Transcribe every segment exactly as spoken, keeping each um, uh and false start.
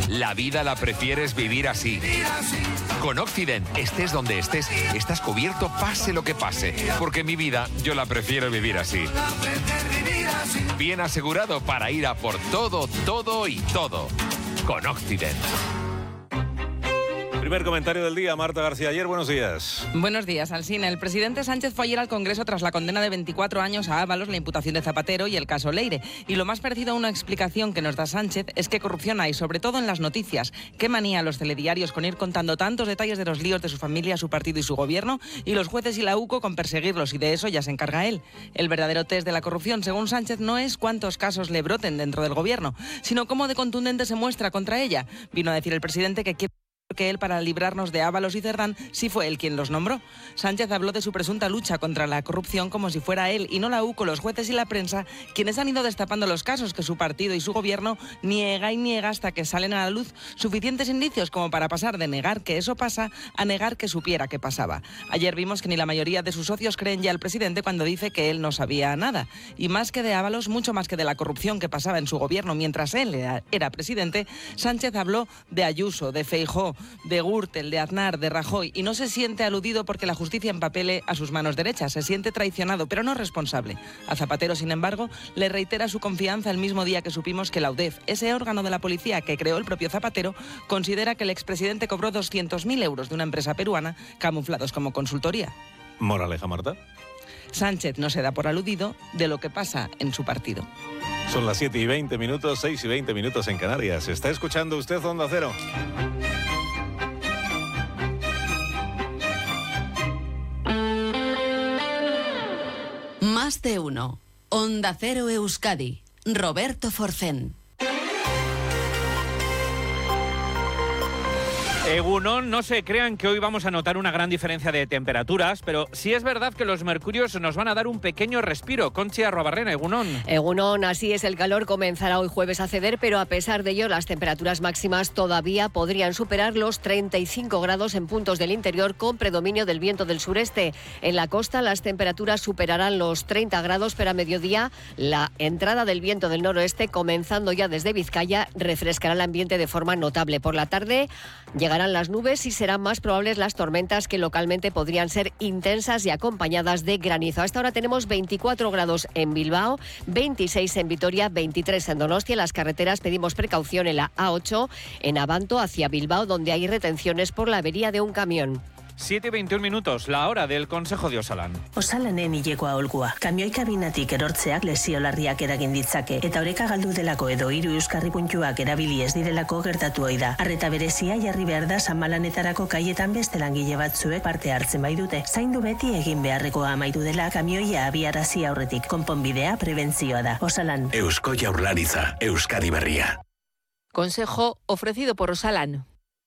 La vida la prefieres vivir así. Con Occident, estés donde estés, estás cubierto pase lo que pase. Porque mi vida, yo la prefiero vivir así. Bien asegurado para ir a por todo, todo y todo. Con Occident. Primer comentario del día, Marta García Ayer, buenos días. Buenos días, Alsina. El presidente Sánchez fue ayer al Congreso tras la condena de veinticuatro años a Ábalos, la imputación de Zapatero y el caso Leire. Y lo más parecido a una explicación que nos da Sánchez es que corrupción hay, sobre todo en las noticias. Qué manía los telediarios con ir contando tantos detalles de los líos de su familia, su partido y su gobierno, y los jueces y la U C O con perseguirlos, y de eso ya se encarga él. El verdadero test de la corrupción, según Sánchez, no es cuántos casos le broten dentro del gobierno, sino cómo de contundente se muestra contra ella. Vino a decir el presidente que quiere que él, para librarnos de Ábalos y Cerdán, sí fue él quien los nombró. Sánchez habló de su presunta lucha contra la corrupción como si fuera él y no la U C O, los jueces y la prensa quienes han ido destapando los casos que su partido y su gobierno niega y niega hasta que salen a la luz suficientes indicios como para pasar de negar que eso pasa a negar que supiera que pasaba. Ayer vimos que ni la mayoría de sus socios creen ya al presidente cuando dice que él no sabía nada. Y más que de Ábalos, mucho más que de la corrupción que pasaba en su gobierno mientras él era, era presidente, Sánchez habló de Ayuso, de Feijóo, de Gürtel, de Aznar, de Rajoy, y no se siente aludido porque la justicia empapele a sus manos derechas. Se siente traicionado, pero no responsable. A Zapatero, sin embargo, le reitera su confianza el mismo día que supimos que la U D E F, ese órgano de la policía que creó el propio Zapatero, considera que el expresidente cobró doscientos mil euros de una empresa peruana camuflados como consultoría. Moraleja, Marta. Sánchez no se da por aludido de lo que pasa en su partido. Son las siete y veinte minutos, seis y veinte minutos en Canarias. ¿Está escuchando usted Onda Cero? Más de uno. Onda Cero Euskadi. Roberto Forcén. Egunon, no se crean que hoy vamos a notar una gran diferencia de temperaturas, pero sí es verdad que los mercurios nos van a dar un pequeño respiro. Conchi Arrobarrena, Egunon. Egunon, así es, el calor comenzará hoy jueves a ceder, pero a pesar de ello las temperaturas máximas todavía podrían superar los treinta y cinco grados en puntos del interior con predominio del viento del sureste. En la costa las temperaturas superarán los treinta grados, pero a mediodía la entrada del viento del noroeste, comenzando ya desde Vizcaya, refrescará el ambiente de forma notable. Por la tarde llegará las nubes y serán más probables las tormentas que localmente podrían ser intensas y acompañadas de granizo. Hasta ahora tenemos veinticuatro grados en Bilbao, veintiséis en Vitoria, veintitrés en Donostia. En las carreteras pedimos precaución en la A ocho, en Abanto hacia Bilbao, donde hay retenciones por la avería de un camión. siete y veintiún minutos, la hora del Consejo de Osalan. Osalanen hilekoa aholkua. Kamioi kabinatik erortzeak lesio larriak eragin ditzake, eta oreka galdu delako edo hiru euskarri puntuak erabili ez direlako gertatu ohi da. Arreta berezia jarri behar da sanmalanetarako kaietan beste langile batzuek parte hartzen bai dute. Zaindu beti egin beharrekoa amaitu dela kamioia abiarazi aurretik. Konponbidea prebentzioa da. Osalan. Eusko Jaurlaritza, Euskadi Berria. Consejo ofrecido por Osalan.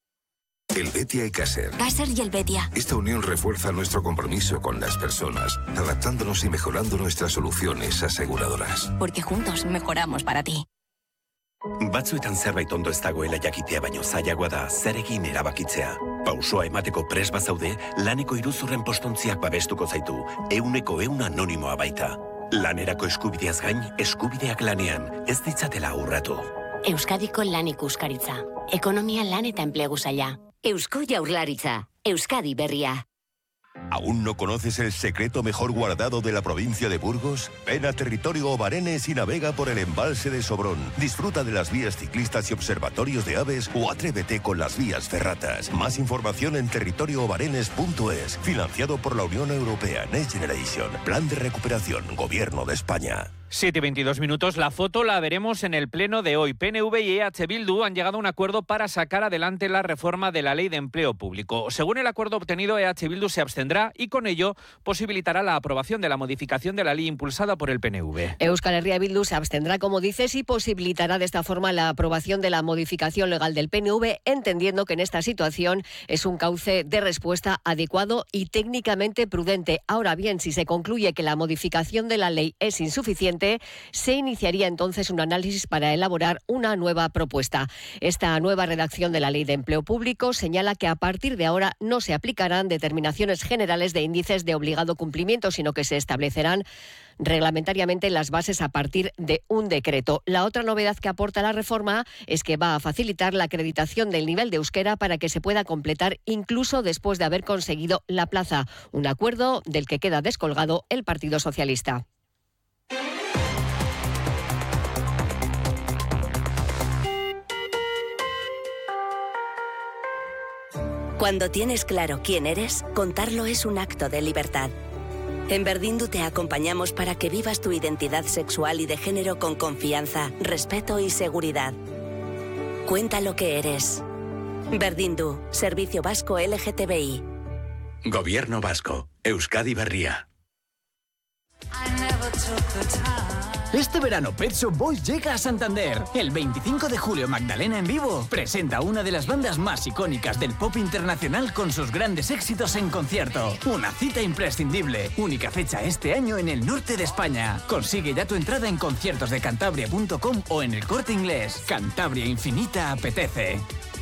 El Betia y Caser. Caser y el Betia. Esta unión refuerza nuestro compromiso con las personas, adaptándonos y mejorando nuestras soluciones aseguradoras. Porque juntos mejoramos para ti. Batzuetan zerbait ondo ez dagoela jakitea baino zailagoa da zer egin erabakitzea. Pausoa emateko prest bazaude, laneko iruzurren postontziak babestuko zaitu. Euneko eun anonimoa baita. Lanerako eskubideaz gain, eskubideak lanean, ez ditzatela urratu. Euskadiko lan ikuskaritza. Ekonomia, lan eta enplegu saila. Eusko Jaurlaritza, Euskadi Berria. ¿Aún no conoces el secreto mejor guardado de la provincia de Burgos? Ven a Territorio Obarenes y navega por el embalse de Sobrón. Disfruta de las vías ciclistas y observatorios de aves o atrévete con las vías ferratas. Más información en territorio obarenes punto es. Financiado por la Unión Europea Next Generation. Plan de recuperación, Gobierno de España. siete y veintidós minutos, la foto la veremos en el pleno de hoy. P N V y E H Bildu han llegado a un acuerdo para sacar adelante la reforma de la Ley de Empleo Público. Según el acuerdo obtenido, E H Bildu se abstendrá y con ello posibilitará la aprobación de la modificación de la ley impulsada por el P N V. Euskal Herria Bildu se abstendrá, como dices, y posibilitará de esta forma la aprobación de la modificación legal del P N V, entendiendo que en esta situación es un cauce de respuesta adecuado y técnicamente prudente. Ahora bien, si se concluye que la modificación de la ley es insuficiente, siguiente, se iniciaría entonces un análisis para elaborar una nueva propuesta. Esta nueva redacción de la Ley de Empleo Público señala que a partir de ahora no se aplicarán determinaciones generales de índices de obligado cumplimiento, sino que se establecerán reglamentariamente las bases a partir de un decreto. La otra novedad que aporta la reforma es que va a facilitar la acreditación del nivel de euskera para que se pueda completar incluso después de haber conseguido la plaza, un acuerdo del que queda descolgado el Partido Socialista. Cuando tienes claro quién eres, contarlo es un acto de libertad. En Berdindu te acompañamos para que vivas tu identidad sexual y de género con confianza, respeto y seguridad. Cuenta lo que eres. Berdindu, Servicio Vasco L G T B I. Gobierno Vasco, Euskadi Berria. Este verano Pet Shop Boys llega a Santander. El veinticinco de julio Magdalena en vivo presenta una de las bandas más icónicas del pop internacional con sus grandes éxitos en concierto. Una cita imprescindible. Única fecha este año en el norte de España. Consigue ya tu entrada en conciertos de cantabria punto com o en el Corte Inglés. Cantabria Infinita apetece.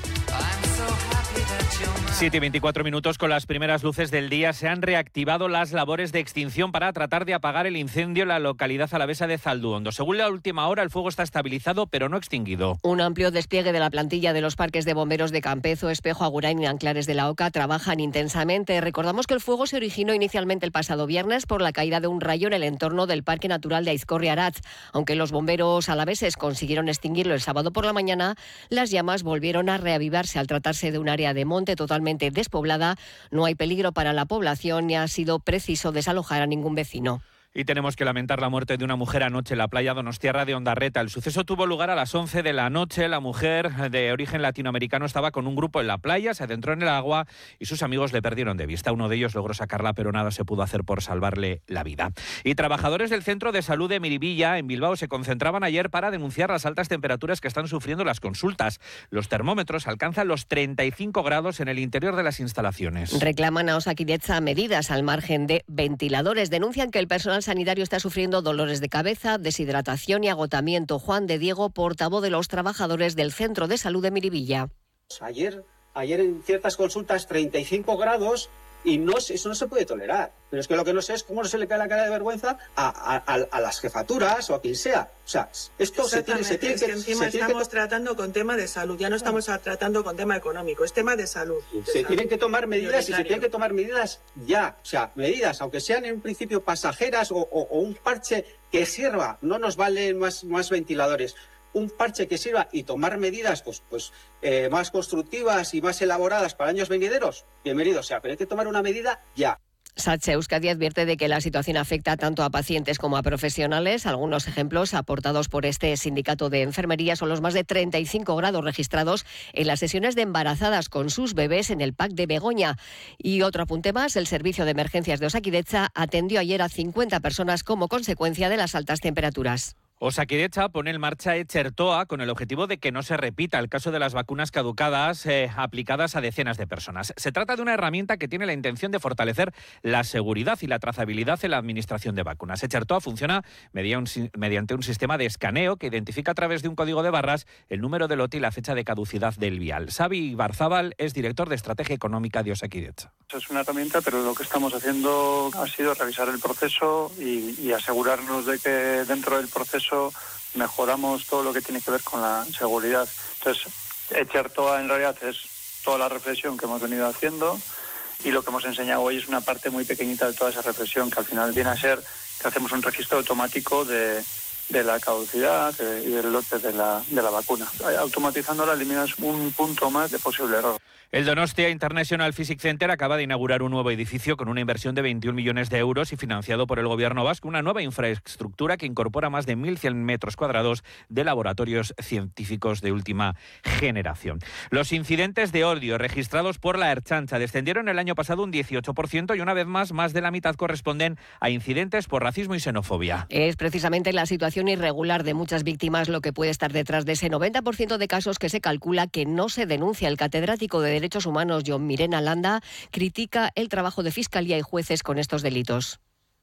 siete y veinticuatro minutos, con las primeras luces del día se han reactivado las labores de extinción para tratar de apagar el incendio en la localidad alavesa de Zalduondo. Según la última hora, el fuego está estabilizado pero no extinguido. Un amplio despliegue de la plantilla de los parques de bomberos de Campezo, Espejo, Agurain y Anclares de la Oca trabajan intensamente. Recordamos que el fuego se originó inicialmente el pasado viernes por la caída de un rayo en el entorno del Parque Natural de Aizkorri-Aratz. Aunque los bomberos alaveses consiguieron extinguirlo el sábado por la mañana, las llamas volvieron a reavivarse al tratarse de un área de monte totalmente despoblada. No hay peligro para la población ni ha sido preciso desalojar a ningún vecino. Y tenemos que lamentar la muerte de una mujer anoche en la playa donostiarra de Ondarreta. El suceso tuvo lugar a las once de la noche. La mujer de origen latinoamericano estaba con un grupo en la playa, se adentró en el agua y sus amigos le perdieron de vista. Uno de ellos logró sacarla, pero nada se pudo hacer por salvarle la vida. Y trabajadores del Centro de Salud de Miribilla, en Bilbao, se concentraban ayer para denunciar las altas temperaturas que están sufriendo las consultas. Los termómetros alcanzan los treinta y cinco grados en el interior de las instalaciones. Reclaman a Osakidetza medidas al margen de ventiladores. Denuncian que el personal sanitario está sufriendo dolores de cabeza, deshidratación y agotamiento. Juan de Diego, portavoz de los trabajadores del Centro de Salud de Miribilla. Ayer, ayer en ciertas consultas treinta y cinco grados y no, eso no se puede tolerar. Pero es que lo que no sé es cómo no se le cae la cara de vergüenza a, a, a, a las jefaturas o a quien sea. O sea, esto se tiene, se tiene es que encima se tiene estamos que... tratando con tema de salud, ya no estamos tratando con tema económico, es tema de salud. Se tienen que tomar medidas y se tienen que tomar medidas ya. O sea, medidas, aunque sean en principio pasajeras o, o, o un parche que sirva, no nos valen más, más ventiladores. Un parche que sirva y tomar medidas pues, pues eh, más constructivas y más elaboradas para años venideros, bienvenido sea, pero hay que tomar una medida ya. SATSE Euskadi advierte de que la situación afecta tanto a pacientes como a profesionales. Algunos ejemplos aportados por este sindicato de enfermería son los más de treinta y cinco grados registrados en las sesiones de embarazadas con sus bebés en el P A C de Begoña. Y otro apunte más, el servicio de emergencias de Osakidetza atendió ayer a cincuenta personas como consecuencia de las altas temperaturas. Osakidetza pone en marcha Etxertoa con el objetivo de que no se repita el caso de las vacunas caducadas eh, aplicadas a decenas de personas. Se trata de una herramienta que tiene la intención de fortalecer la seguridad y la trazabilidad en la administración de vacunas. Etxertoa funciona mediante un sistema de escaneo que identifica a través de un código de barras el número de lote y la fecha de caducidad del vial. Xavi Barzábal es director de Estrategia Económica de Osakidetza. Es una herramienta, pero lo que estamos haciendo ha sido revisar el proceso y, y asegurarnos de que dentro del proceso mejoramos todo lo que tiene que ver con la seguridad. Entonces, Etxertoa en realidad es toda la reflexión que hemos venido haciendo y lo que hemos enseñado hoy es una parte muy pequeñita de toda esa reflexión, que al final viene a ser que hacemos un registro automático de, de la caducidad de, y del lote de la, de la vacuna. Automatizándola eliminas un punto más de posible error. El Donostia International Physics Center acaba de inaugurar un nuevo edificio con una inversión de veintiún millones de euros y financiado por el gobierno vasco, una nueva infraestructura que incorpora más de mil cien metros cuadrados de laboratorios científicos de última generación. Los incidentes de odio registrados por la Ertzaintza descendieron el año pasado un dieciocho por ciento y una vez más, más de la mitad corresponden a incidentes por racismo y xenofobia. Es precisamente la situación irregular de muchas víctimas lo que puede estar detrás de ese noventa por ciento de casos que se calcula que no se denuncia. El catedrático de Derechos Humanos, John Mirena Landa, critica el trabajo de Fiscalía y jueces con estos delitos.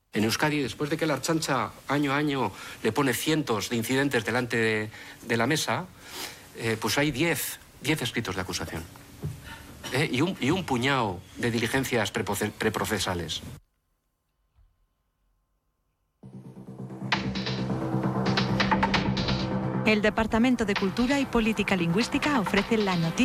En Euskadi, después de que la Ertzaintza año a año le pone cientos de incidentes delante de, de la mesa, eh, pues hay diez, diez escritos de acusación. Eh, y, un, y un puñado de diligencias preprocesales. El Departamento de Cultura y Política Lingüística ofrece la noticia